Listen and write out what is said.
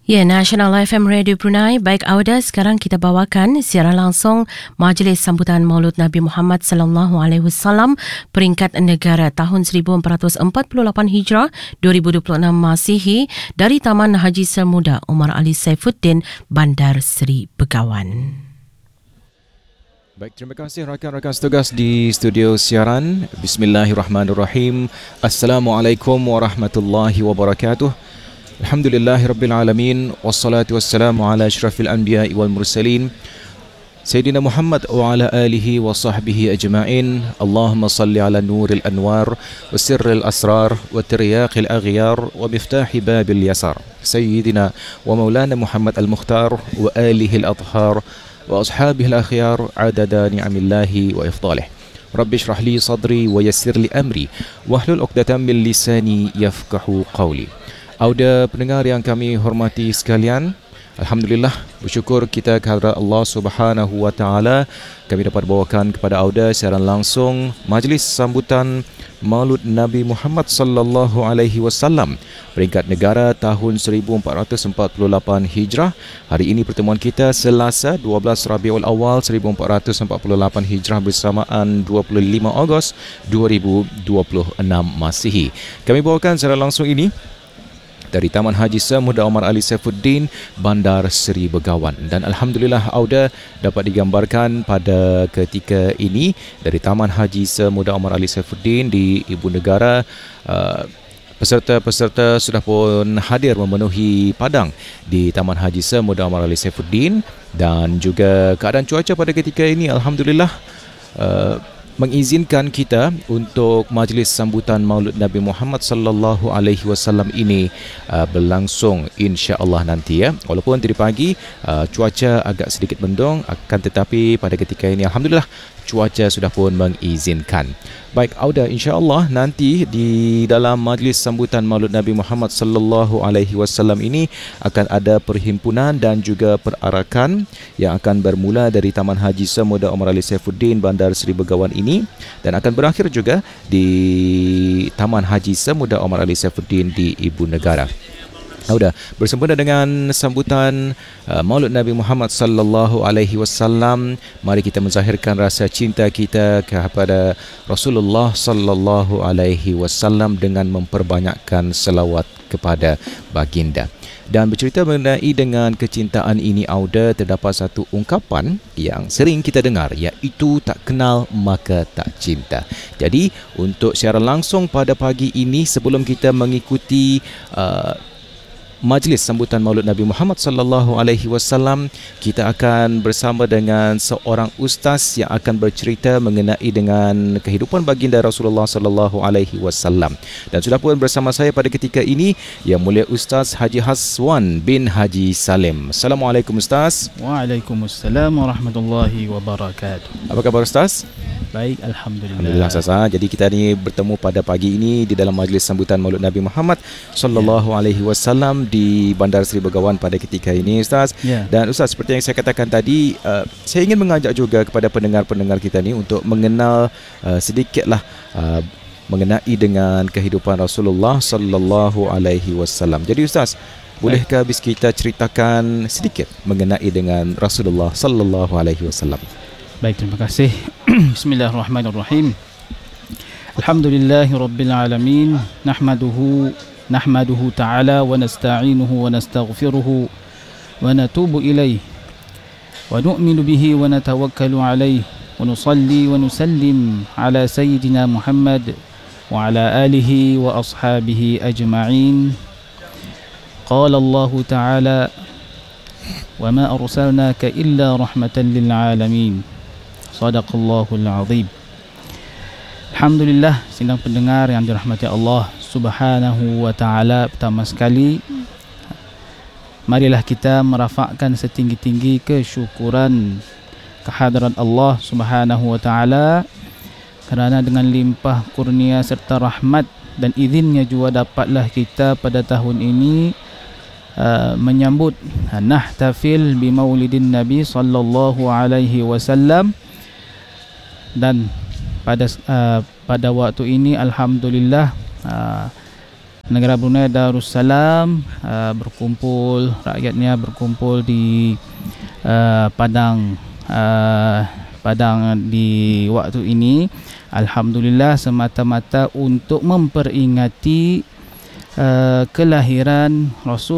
Ya, National FM Radio Brunei. Baik Auda, sekarang kita bawakan siaran langsung Majlis Sambutan Maulud Nabi Muhammad sallallahu alaihi wasallam peringkat negara tahun 1448 Hijrah 2026 Masihi dari Taman Haji Semuda Omar Ali Saifuddin, Bandar Seri Begawan. Baik, terima kasih rakan-rakan setugas di studio siaran. Bismillahirrahmanirrahim. Assalamualaikum warahmatullahi wabarakatuh. Alhamdulillahirabbil alamin wassalatu wassalamu ala asyrafil anbiya'i wal mursalin Sayyidina Muhammad wa ala alihi wa sahbihi ajma'in. Allahumma salli ala nuril anwar wa sirril asrar wa tiryaqil aghyar wa miftahi babil yasar Sayyidina wa maulana Muhammad al-Mukhtar wa alihi al-athhar wa ashabihi al-akhyar adada ni'amillahi wa ifdalih. Rabbi shrah li sadri wa yassir li amri wahlul 'uqdatam min lisani yafqahu qawli. Auda pendengar yang kami hormati sekalian, alhamdulillah, bersyukur kita kehadrat Allah Subhanahu wa taala, kami dapat bawakan kepada Auda siaran langsung Majlis Sambutan Maulud Nabi Muhammad sallallahu alaihi wasallam peringkat negara tahun 1448 Hijrah. Hari ini pertemuan kita Selasa 12 Rabiul Awal 1448 Hijrah bersamaan 25 Ogos 2026 Masihi. Kami bawakan secara langsung ini dari Taman Haji Semuda Omar Ali Saifuddin, Bandar Seri Begawan. Dan alhamdulillah Auda dapat digambarkan pada ketika ini dari Taman Haji Semuda Omar Ali Saifuddin di Ibu Negara, peserta-peserta sudah pun hadir memenuhi padang di Taman Haji Semuda Omar Ali Saifuddin, dan juga keadaan cuaca pada ketika ini alhamdulillah mengizinkan kita untuk majlis sambutan Maulud Nabi Muhammad sallallahu alaihi wasallam ini berlangsung insya-Allah nanti ya. Walaupun tadi pagi cuaca agak sedikit mendung, akan tetapi pada ketika ini alhamdulillah cuaca sudah pun mengizinkan. Baik Auda, insya-Allah nanti di dalam majlis sambutan Maulud Nabi Muhammad sallallahu alaihi wasallam ini akan ada perhimpunan dan juga perarakan yang akan bermula dari Taman Haji Semuda Omar Ali Saifuddin, Bandar Seri Begawan ini, dan akan berakhir juga di Taman Haji Semuda Omar Ali Saifuddin di Ibu Negara. Sudah bersempena dengan sambutan Maulud Nabi Muhammad sallallahu alaihi wasallam, mari kita menzahirkan rasa cinta kita kepada Rasulullah sallallahu alaihi wasallam dengan memperbanyakkan selawat kepada baginda. Dan bercerita mengenai dengan kecintaan ini Auda, terdapat satu ungkapan yang sering kita dengar, iaitu tak kenal maka tak cinta. Jadi untuk siaran langsung pada pagi ini, sebelum kita mengikuti majlis sambutan Maulud Nabi Muhammad sallallahu alaihi wasallam, kita akan bersama dengan seorang ustaz yang akan bercerita mengenai dengan kehidupan baginda Rasulullah sallallahu alaihi wasallam. Dan sudah pun bersama saya pada ketika ini Yang Mulia Ustaz Haji Haswan bin Haji Salim. Assalamualaikum Ustaz. Waalaikumsalam warahmatullahi wabarakatuh. Apa khabar Ustaz? Baik, alhamdulillah. Alhamdulillah Ustaz. Jadi kita ni bertemu pada pagi ini di dalam majlis sambutan Maulud Nabi Muhammad sallallahu alaihi wasallam di Bandar Seri Begawan pada ketika ini Ustaz. Dan Ustaz, seperti yang saya katakan tadi, saya ingin mengajak juga kepada pendengar-pendengar kita ni untuk mengenal sedikitlah mengenai dengan kehidupan Rasulullah sallallahu alaihi wasallam. Jadi Ustaz, bolehkah bis kita ceritakan sedikit mengenai dengan Rasulullah sallallahu alaihi wasallam? Baik, terima kasih. Bismillahirrahmanirrahim. Alhamdulillahirabbil alamin. Nahmaduhu ta'ala wa nasta'inuhu wa nastaghfiruhu wa natubu ilayh wa nu'minu bihi wa natawakkalu alayh wa nusalli wa nusallim ala sayyidina Muhammad wa ala alihi wa ashabihi ajma'in. Qala Allah ta'ala wa ma arsalnaka illa rahmatan lil alamin. Sadaqallahul azim. Alhamdulillah, sidang pendengar yang dirahmati Allah Subhanahu wa taala, pertama sekali marilah kita merafakkan setinggi-tinggi kesyukuran kehadiran Allah Subhanahu wa taala, kerana dengan limpah kurnia serta rahmat dan izinnya juga dapatlah kita pada tahun ini menyambut nahtafil bi maulidin Nabi sallallahu alaihi wasallam. Dan pada waktu ini alhamdulillah negara Brunei Darussalam, berkumpul, rakyatnya berkumpul di padang di waktu ini, alhamdulillah, semata-mata untuk memperingati kelahiran Rasul